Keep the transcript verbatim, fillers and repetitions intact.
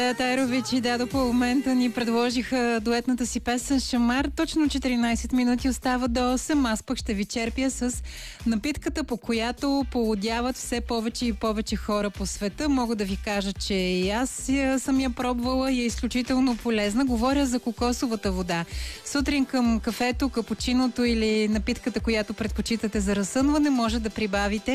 Тайрович и Дадо по момента ни предложиха дуетната си песен Шамар. Точно четиринайсет минути остава до осем. Аз пък ще ви черпя с напитката, по която полудяват все повече и повече хора по света. Мога да ви кажа, че и аз съм я пробвала и е изключително полезна. Говоря за кокосовата вода. Сутрин към кафето, капучиното или напитката, която предпочитате за разсънване, може да прибавите